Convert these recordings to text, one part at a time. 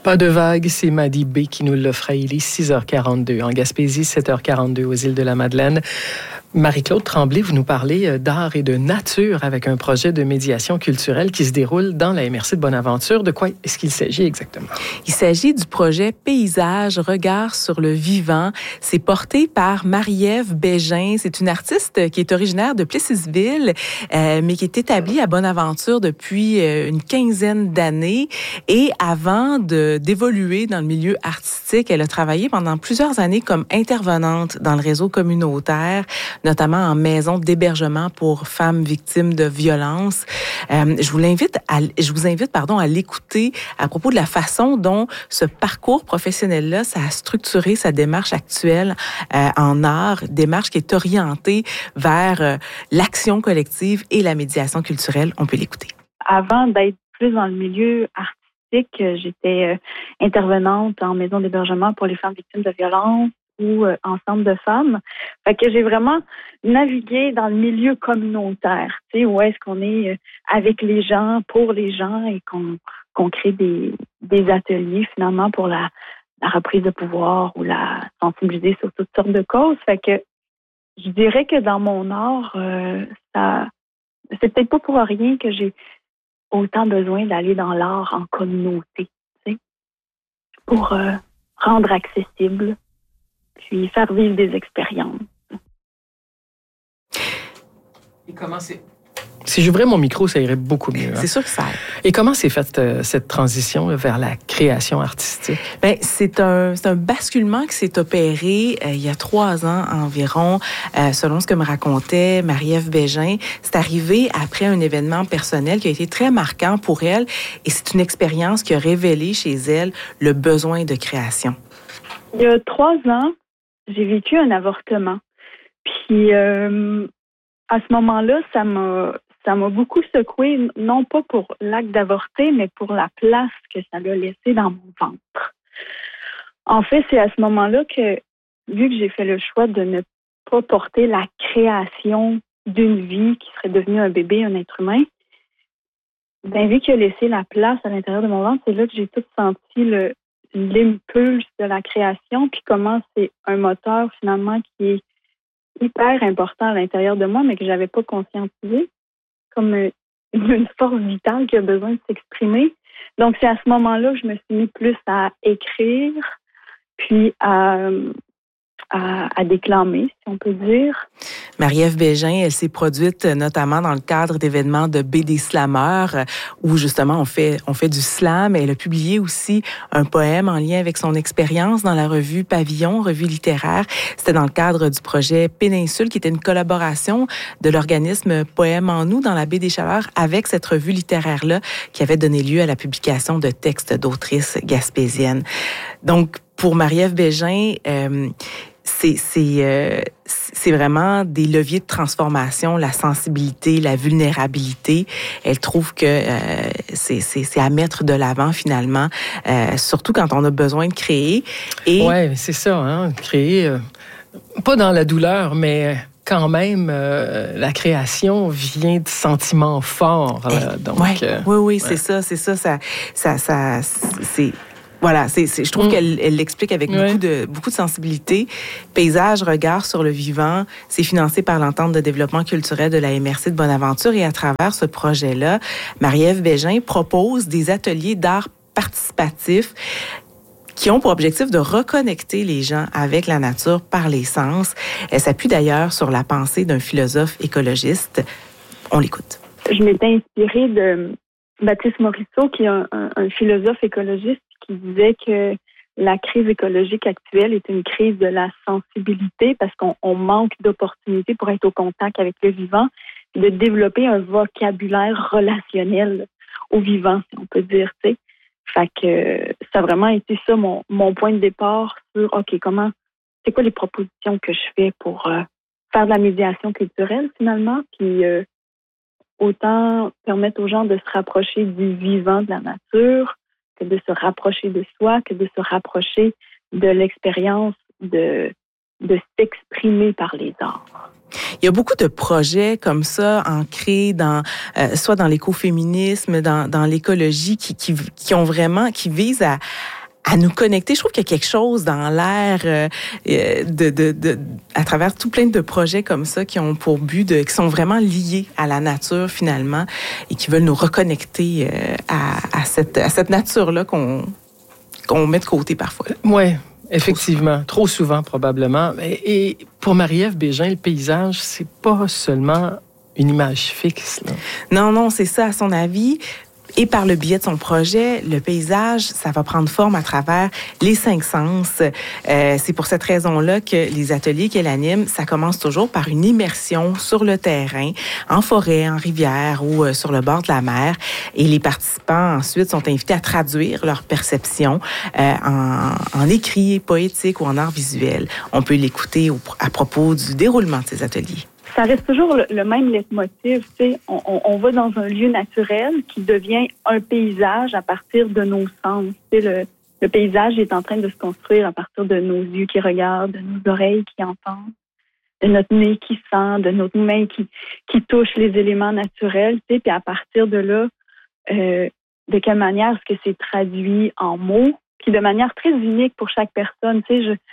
Pas de vague, c'est Madi B qui nous l'offrait. Il est 6h42 en Gaspésie, 7h42 aux îles de la Madeleine. Marie-Claude Tremblay, vous nous parlez d'art et de nature avec un projet de médiation culturelle qui se déroule dans la MRC de Bonaventure. De quoi est-ce qu'il s'agit exactement? Il s'agit du projet Paysage, regard sur le vivant. C'est porté par Marie-Ève Bégin. C'est une artiste qui est originaire de Plessisville, mais qui est établie à Bonaventure depuis une quinzaine d'années. Et avant d'évoluer dans le milieu artistique, elle a travaillé pendant plusieurs années comme intervenante dans le réseau communautaire, notamment en maison d'hébergement pour femmes victimes de violences. Je vous invite à l'écouter à propos de la façon dont ce parcours professionnel-là, ça a structuré sa démarche actuelle en art, démarche qui est orientée vers l'action collective et la médiation culturelle. On peut l'écouter. Avant d'être plus dans le milieu artistique, j'étais intervenante en maison d'hébergement pour les femmes victimes de violences ou ensemble de femmes. Fait que j'ai vraiment navigué dans le milieu communautaire, tu sais, où est-ce qu'on est avec les gens, pour les gens et qu'on crée des ateliers finalement pour la reprise de pouvoir ou la sensibiliser sur toutes sortes de causes. Fait que je dirais que dans mon art, c'est peut-être pas pour rien que j'ai autant besoin d'aller dans l'art en communauté, tu sais, pour rendre accessible puis faire vivre des expériences. Et comment c'est... Si j'ouvrais mon micro, ça irait beaucoup mieux. C'est sûr que ça aide. Et comment s'est faite cette transition vers la création artistique? Bien, c'est un basculement qui s'est opéré il y a 3 ans environ, selon ce que me racontait Marie-Ève Bégin. C'est arrivé après un événement personnel qui a été très marquant pour elle et c'est une expérience qui a révélé chez elle le besoin de création. Il y a 3 ans, j'ai vécu un avortement. Puis, à ce moment-là, ça m'a beaucoup secouée, non pas pour l'acte d'avorter, mais pour la place que ça l'a laissée dans mon ventre. En fait, c'est à ce moment-là que, vu que j'ai fait le choix de ne pas porter la création d'une vie qui serait devenue un bébé, un être humain, bien, vu qu'il a laissé la place à l'intérieur de mon ventre, c'est là que j'ai tout senti l'impulse de la création, puis comment c'est un moteur finalement qui est hyper important à l'intérieur de moi, mais que j'avais pas conscientisé, comme une force vitale qui a besoin de s'exprimer. Donc, c'est à ce moment-là que je me suis mis plus à écrire, puis à déclamer, si on peut dire. Marie-Ève Bégin, elle s'est produite notamment dans le cadre d'événements de BD Slameurs, où justement on fait du slam. Elle a publié aussi un poème en lien avec son expérience dans la revue Pavillon, revue littéraire. C'était dans le cadre du projet Péninsule, qui était une collaboration de l'organisme Poèmes en nous dans la baie des Chaleurs avec cette revue littéraire-là qui avait donné lieu à la publication de textes d'autrices gaspésiennes. Donc, pour Marie-Ève Bégin, c'est vraiment des leviers de transformation, la sensibilité, la vulnérabilité. Elle trouve que c'est à mettre de l'avant finalement, surtout quand on a besoin de créer. Ouais, c'est ça, hein, créer, pas dans la douleur, mais quand même, la création vient de sentiments forts. Donc, oui, c'est ça. C'est voilà, je trouve qu'elle l'explique avec beaucoup de sensibilité. Paysage, regard sur le vivant, c'est financé par l'entente de développement culturel de la MRC de Bonaventure et à travers ce projet-là, Marie-Ève Bégin propose des ateliers d'art participatif qui ont pour objectif de reconnecter les gens avec la nature par les sens. Elle s'appuie d'ailleurs sur la pensée d'un philosophe écologiste. On l'écoute. Je m'étais inspirée de Baptiste Morisseau, qui est un philosophe écologiste qui disait que la crise écologique actuelle est une crise de la sensibilité parce qu'on manque d'opportunités pour être au contact avec le vivant et de développer un vocabulaire relationnel au vivant, si on peut dire, tu sais. Fait que ça a vraiment été ça mon point de départ sur, OK, c'est quoi les propositions que je fais pour faire de la médiation culturelle finalement, puis autant permettre aux gens de se rapprocher du vivant, de la nature, que de se rapprocher de soi, que de se rapprocher de l'expérience de s'exprimer par les arts. Il y a beaucoup de projets comme ça ancrés dans soit dans l'écoféminisme, dans l'écologie qui visent à nous connecter. Je trouve qu'il y a quelque chose dans l'air à travers tout plein de projets comme ça qui ont pour but qui sont vraiment liés à la nature finalement et qui veulent nous reconnecter à cette nature-là qu'on met de côté parfois. Oui, effectivement. Trop souvent probablement. Et pour Marie-Ève Bégin, le paysage, c'est pas seulement une image fixe, là. Non, c'est ça, à son avis. Et par le biais de son projet, le paysage, ça va prendre forme à travers les 5 sens. C'est pour cette raison-là que les ateliers qu'elle anime, ça commence toujours par une immersion sur le terrain, en forêt, en rivière ou sur le bord de la mer. Et les participants, ensuite, sont invités à traduire leur perception en écrit, poétique ou en art visuel. On peut l'écouter à propos du déroulement de ces ateliers. Ça reste toujours le même leitmotiv, tu sais. On va dans un lieu naturel qui devient un paysage à partir de nos sens. Tu sais, le paysage est en train de se construire à partir de nos yeux qui regardent, de nos oreilles qui entendent, de notre nez qui sent, de notre main qui touche les éléments naturels, tu sais. Puis à partir de là, de quelle manière est-ce que c'est traduit en mots, puis de manière très unique pour chaque personne, tu sais.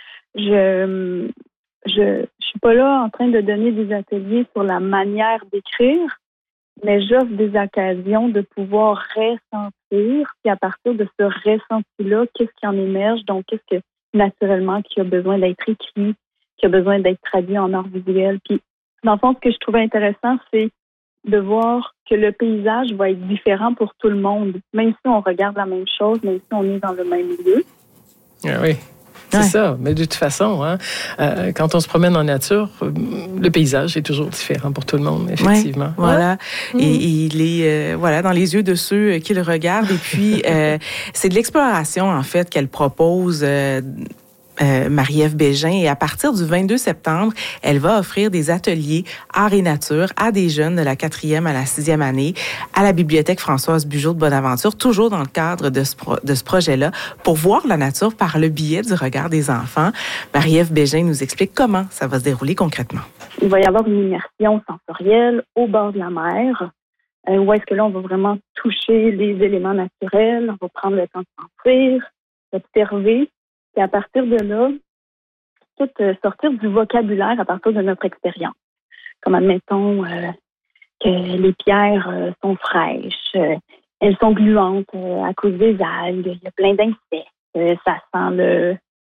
Je suis pas là en train de donner des ateliers sur la manière d'écrire, mais j'offre des occasions de pouvoir ressentir, puis à partir de ce ressenti-là, qu'est-ce qui en émerge, donc qu'est-ce que naturellement qui a besoin d'être écrit, qui a besoin d'être traduit en art visuel. Puis dans le fond, ce que je trouvais intéressant, c'est de voir que le paysage va être différent pour tout le monde, même si on regarde la même chose, même si on est dans le même lieu. Ah oui. C'est ça, mais de toute façon, quand on se promène en nature, le paysage est toujours différent pour tout le monde, effectivement. Ouais, voilà, et il est dans les yeux de ceux qui le regardent. Et puis, c'est de l'exploration, en fait, qu'elle propose. Marie-Ève Bégin. Et à partir du 22 septembre, elle va offrir des ateliers art et nature à des jeunes de la 4e à la 6e année à la Bibliothèque Françoise Bugeaud de Bonaventure, toujours dans le cadre de ce projet-là, pour voir la nature par le biais du regard des enfants. Marie-Ève Bégin nous explique comment ça va se dérouler concrètement. Il va y avoir une immersion sensorielle au bord de la mer, où est-ce que là, on va vraiment toucher les éléments naturels, on va prendre le temps de sentir, d'observer. Et à partir de là, tout sortir du vocabulaire à partir de notre expérience. Comme admettons que les pierres sont fraîches, elles sont gluantes à cause des algues, il y a plein d'insectes, ça sent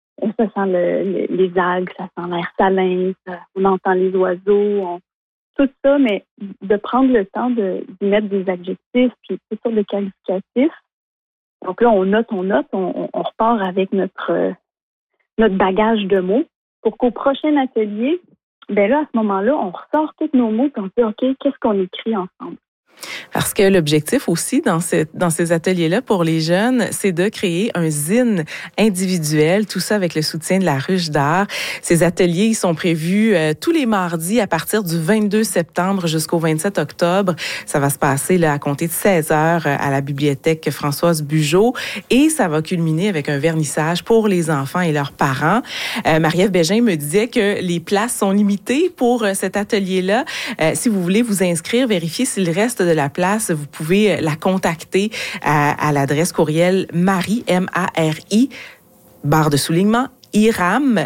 les algues, ça sent l'air salin, on entend les oiseaux, tout ça, mais de prendre le temps d'y mettre des adjectifs puis toutes sortes de qualificatifs. Donc là, on note, on repart avec notre bagage de mots pour qu'au prochain atelier, ben là, à ce moment-là, on ressort tous nos mots et on se dit, OK, qu'est-ce qu'on écrit ensemble? Parce que l'objectif aussi dans ces ateliers-là pour les jeunes, c'est de créer un zine individuel, tout ça avec le soutien de la Ruche d'art. Ces ateliers, ils sont prévus tous les mardis à partir du 22 septembre jusqu'au 27 octobre. Ça va se passer là à compter de 16h à la Bibliothèque Françoise Bugeaud et ça va culminer avec un vernissage pour les enfants et leurs parents. Marie-Ève Bégin me disait que les places sont limitées pour cet atelier-là. Si vous voulez vous inscrire, vérifiez s'il reste de la place, vous pouvez la contacter à l'adresse courriel Marie, M-A-R-I, barre de soulignement, IRAM,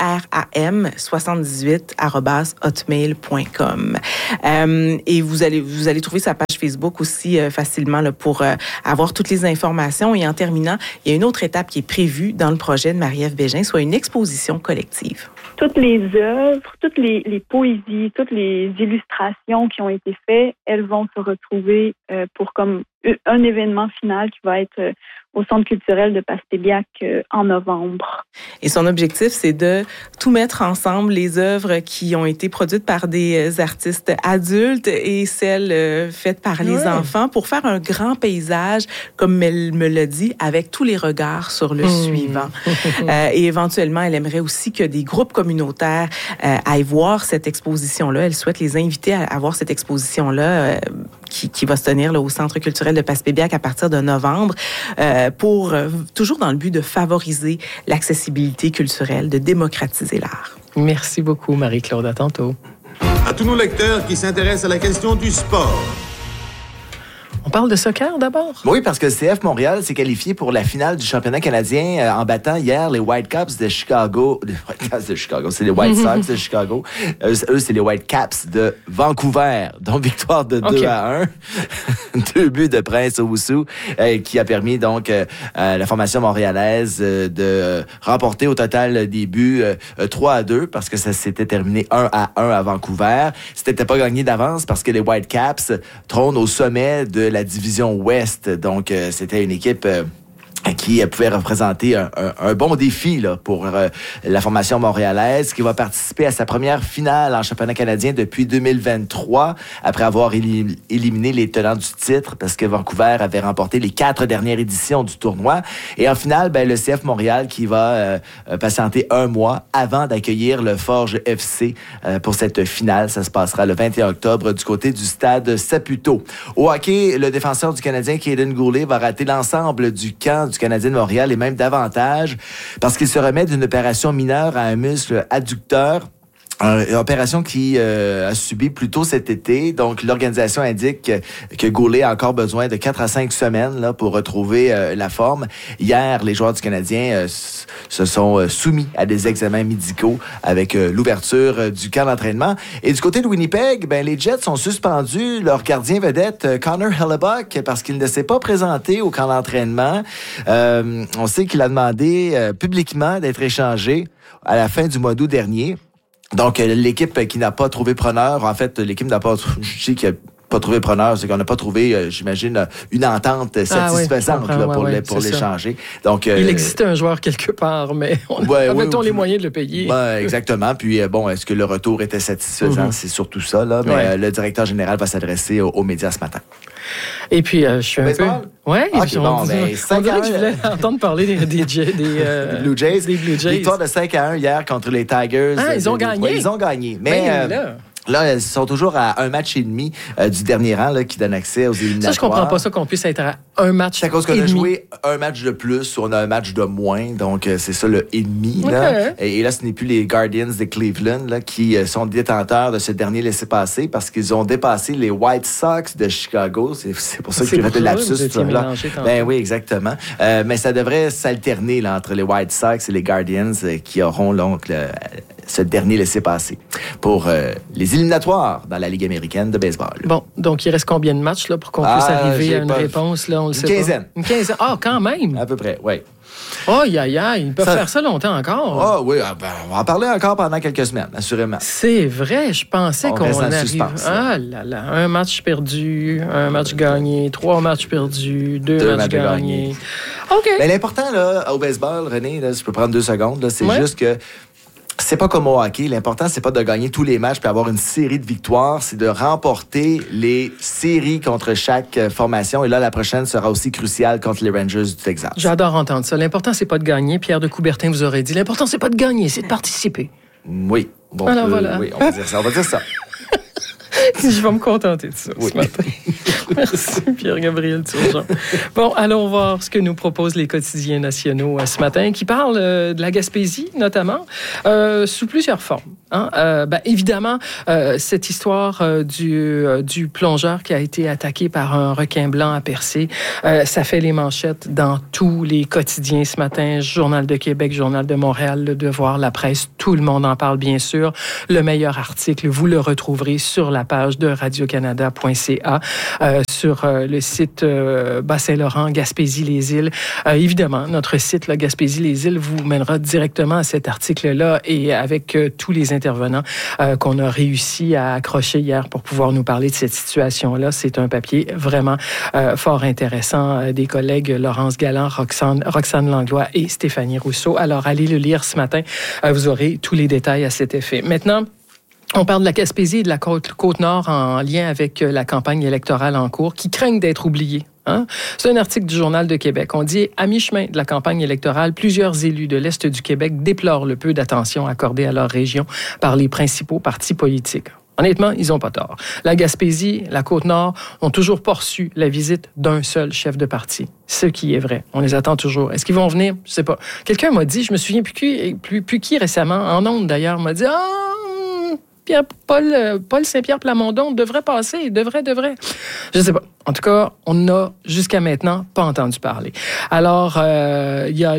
IRAM78@hotmail.com. Et vous allez trouver sa page Facebook aussi facilement là, pour avoir toutes les informations. Et en terminant, il y a une autre étape qui est prévue dans le projet de Marie-Ève Bégin, soit une exposition collective. Toutes les œuvres, toutes les poésies, toutes les illustrations qui ont été faites, elles vont se retrouver pour comme un événement final qui va être au Centre culturel de Passepébiac en novembre. Et son objectif, c'est de tout mettre ensemble, les œuvres qui ont été produites par des artistes adultes et celles faites par les enfants pour faire un grand paysage, comme elle me l'a dit, avec tous les regards sur le suivant. Et éventuellement, elle aimerait aussi que des groupes communautaires aillent voir cette exposition-là. Elle souhaite les inviter à voir cette exposition-là qui va se tenir là, au Centre culturel de Passepébiac à partir de novembre, pour toujours dans le but de favoriser l'accessibilité culturelle, de démocratiser l'art. Merci beaucoup, Marie-Claude. À tantôt. À tous nos lecteurs qui s'intéressent à la question du sport. On parle de soccer d'abord? Oui, parce que le CF Montréal s'est qualifié pour la finale du championnat canadien en battant hier les Whitecaps de Chicago. Les Whitecaps de Chicago, c'est les White Sox de Chicago. Eux, c'est les Whitecaps de Vancouver. Donc, victoire de 2-1. 2 buts de Prince Owusu qui a permis donc à la formation montréalaise de remporter au total des buts 3-2 parce que ça s'était terminé 1-1 à Vancouver. C'était pas gagné d'avance parce que les Whitecaps trônent au sommet de la division Ouest. Donc, c'était une équipe qui pouvait représenter un bon défi là, pour la formation montréalaise qui va participer à sa première finale en championnat canadien depuis 2023 après avoir éliminé les tenants du titre parce que Vancouver avait remporté les 4 dernières éditions du tournoi. Et en finale, le CF Montréal qui va patienter 1 mois avant d'accueillir le Forge FC pour cette finale. Ça se passera le 21 octobre du côté du stade Saputo. Au hockey, le défenseur du Canadien, Kaden Goulet, va rater l'ensemble du camp du Canadien de Montréal et même davantage parce qu'il se remet d'une opération mineure à un muscle adducteur. Une opération qui a subi plus tôt cet été. Donc, l'organisation indique que Goulet a encore besoin de 4 à 5 semaines là, pour retrouver la forme. Hier, les joueurs du Canadien se sont soumis à des examens médicaux avec l'ouverture du camp d'entraînement. Et du côté de Winnipeg, les Jets ont suspendu leur gardien vedette Connor Hellebuyck parce qu'il ne s'est pas présenté au camp d'entraînement. On sait qu'il a demandé publiquement d'être échangé à la fin du mois d'août dernier. Donc, l'équipe qui n'a pas trouvé preneur, en fait, l'équipe n'a pas, je sais qu'il n'y a pas trouvé preneur, c'est qu'on n'a pas trouvé, j'imagine, une entente satisfaisante pour l'échanger. Donc, il existait un joueur quelque part, mais avait-on les moyens de le payer? Exactement. Puis, est-ce que le retour était satisfaisant? C'est surtout ça, là. Mais le directeur général va s'adresser aux médias ce matin. Et puis, je suis un peu... Oui, on dirait que je voulais entendre parler des Blue Jays. Victoire de 5-1 hier contre les Tigers. Ils ont gagné? Oui, ils ont gagné. Mais là, ils sont toujours à un match et demi du dernier rang là, qui donne accès aux éliminatoires. Ça, je comprends pas ça qu'on puisse être à un match et demi. C'est à cause qu'on a joué un match de plus ou on a un match de moins. Donc, c'est ça le et demi. Là. Et là, ce n'est plus les Guardians de Cleveland là, qui sont détenteurs de ce dernier laissez-passer parce qu'ils ont dépassé les White Sox de Chicago. C'est pour ça que j'ai fait le lapsus. Oui, exactement. Mais ça devrait s'alterner là, entre les White Sox et les Guardians qui auront donc ce dernier laissez-passer pour les éliminatoires dans la Ligue américaine de baseball. Bon, donc il reste combien de matchs là, pour qu'on puisse arriver à une réponse? Là, on le sait quinzaine. Une quinzaine. Ah, quand même! À peu près, oui. Ils peuvent faire ça longtemps encore. Ah oui, on va en parler encore pendant quelques semaines, assurément. C'est vrai, je pensais qu'on arrive... Suspense, ah là là, un match perdu, un match gagné, 3 matchs perdus, 2 matchs gagnés. OK. Mais l'important là, au baseball, René, là, si je peux prendre 2 secondes, là, c'est juste que c'est pas comme au hockey. L'important, c'est pas de gagner tous les matchs puis avoir une série de victoires. C'est de remporter les séries contre chaque formation. Et là, la prochaine sera aussi cruciale contre les Rangers du Texas. J'adore entendre ça. L'important, c'est pas de gagner. Pierre de Coubertin vous aurait dit, l'important, c'est pas de gagner, c'est de participer. Oui. Bon, alors voilà. Oui, on va dire ça. Je vais me contenter de ça ce matin. Merci, Pierre-Gabriel Turgeon. Bon, allons voir ce que nous proposent les quotidiens nationaux ce matin, qui parlent de la Gaspésie, notamment, sous plusieurs formes. Évidemment, cette histoire du plongeur qui a été attaqué par un requin blanc à Percé, ça fait les manchettes dans tous les quotidiens ce matin. Journal de Québec, Journal de Montréal, Le Devoir, La Presse, tout le monde en parle, bien sûr. Le meilleur article, vous le retrouverez sur la page de radiocanada.ca, sur le site Bas-Saint-Laurent, Gaspésie-les-Îles. Évidemment, notre site, là, Gaspésie-les-Îles, vous mènera directement à cet article-là et avec tous les intervenants qu'on a réussi à accrocher hier pour pouvoir nous parler de cette situation-là. C'est un papier vraiment fort intéressant des collègues Laurence Galland, Roxane Langlois et Stéphanie Rousseau. Alors, allez le lire ce matin. Vous aurez tous les détails à cet effet. Maintenant, on parle de la Gaspésie et de la Côte-Nord en lien avec la campagne électorale en cours qui craignent d'être oubliés. C'est un article du Journal de Québec. On dit, à mi-chemin de la campagne électorale, plusieurs élus de l'Est du Québec déplorent le peu d'attention accordée à leur région par les principaux partis politiques. Honnêtement, ils n'ont pas tort. La Gaspésie, la Côte-Nord ont toujours pas reçu la visite d'un seul chef de parti. Ce qui est vrai. On les attend toujours. Est-ce qu'ils vont venir? Je sais pas. Quelqu'un m'a dit, je me souviens plus qui récemment, en ondes d'ailleurs, m'a dit « Paul Saint-Pierre Plamondon devrait passer, devrait. Je sais pas. En tout cas, on n'a jusqu'à maintenant pas entendu parler. Alors, il y a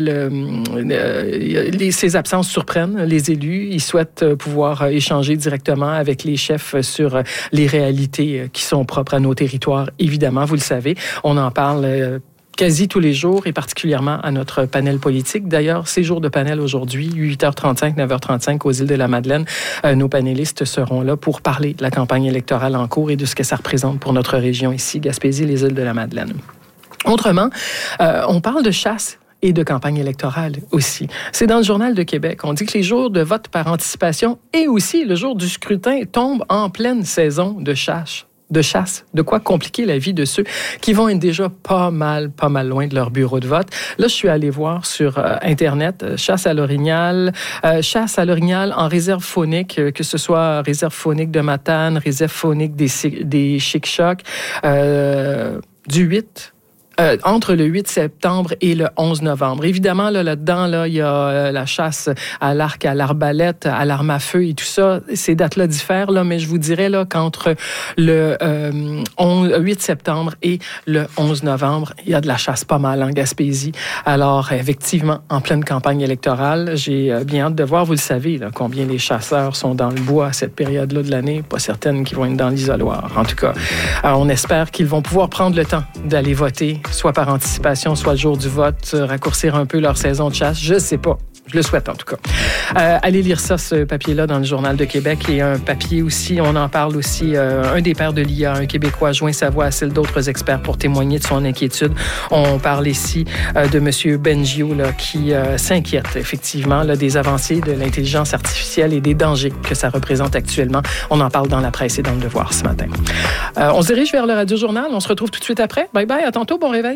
ces absences surprennent les élus. Ils souhaitent pouvoir échanger directement avec les chefs sur les réalités qui sont propres à nos territoires. Évidemment, vous le savez, on en parle quasi tous les jours et particulièrement à notre panel politique. D'ailleurs, ces jours de panel aujourd'hui, 8h35, 9h35 aux îles de la Madeleine, nos panélistes seront là pour parler de la campagne électorale en cours et de ce que ça représente pour notre région ici, Gaspésie, les îles de la Madeleine. Autrement, on parle de chasse et de campagne électorale aussi. C'est dans le Journal de Québec. On dit que les jours de vote par anticipation et aussi le jour du scrutin tombent en pleine saison de chasse. De quoi compliquer la vie de ceux qui vont être déjà pas mal loin de leur bureau de vote. Là, je suis allée voir sur Internet, chasse à l'orignal en réserve faunique, que ce soit réserve faunique de Matane, réserve faunique des Chic-Chocs, du 8 entre le 8 septembre et le 11 novembre. Évidemment, là-dedans, il y a la chasse à l'arc, à l'arbalète, à l'arme à feu et tout ça. Ces dates-là diffèrent, là, mais je vous dirais là, qu'entre le 8 septembre et le 11 novembre, il y a de la chasse pas mal en Gaspésie. Alors, effectivement, en pleine campagne électorale, j'ai bien hâte de voir, vous le savez, là, combien les chasseurs sont dans le bois à cette période-là de l'année. Pas certaines qui vont être dans l'isoloir. En tout cas, on espère qu'ils vont pouvoir prendre le temps d'aller voter, soit par anticipation, soit le jour du vote, raccourcir un peu leur saison de chasse. Je sais pas. Je le souhaite, en tout cas. Allez lire ça, ce papier-là, dans le Journal de Québec. Et un papier aussi, on en parle aussi, un des pères de l'IA, un Québécois, joint sa voix à celle d'autres experts pour témoigner de son inquiétude. On parle ici de M. Bengio, là, qui s'inquiète, effectivement, là, des avancées de l'intelligence artificielle et des dangers que ça représente actuellement. On en parle dans la presse et dans le Devoir ce matin. On se dirige vers le Radio-Journal. On se retrouve tout de suite après. Bye-bye, à tantôt, bon réveil.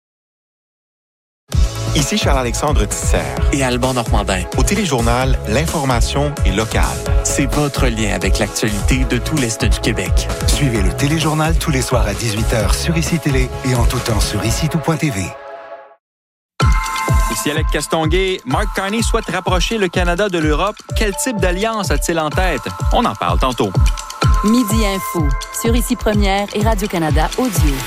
Ici Charles-Alexandre Tisser et Alban Normandin. Au Téléjournal, l'information est locale. C'est votre lien avec l'actualité de tout l'Est du Québec. Suivez le Téléjournal tous les soirs à 18h sur ICI Télé et en tout temps sur ICITout.tv. Ici Alec Castonguay. Mark Carney souhaite rapprocher le Canada de l'Europe. Quel type d'alliance a-t-il en tête? On en parle tantôt. Midi Info sur ICI Première et Radio-Canada Audio.